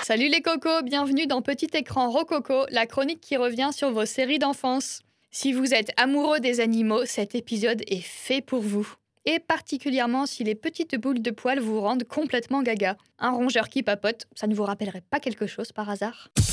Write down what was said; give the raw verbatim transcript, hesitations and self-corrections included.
Salut les cocos, bienvenue dans Petit Écran Rococo, la chronique qui revient sur vos séries d'enfance. Si vous êtes amoureux des animaux, cet épisode est fait pour vous. Et particulièrement si les petites boules de poils vous rendent complètement gaga. Un rongeur qui papote, ça ne vous rappellerait pas quelque chose par hasard ?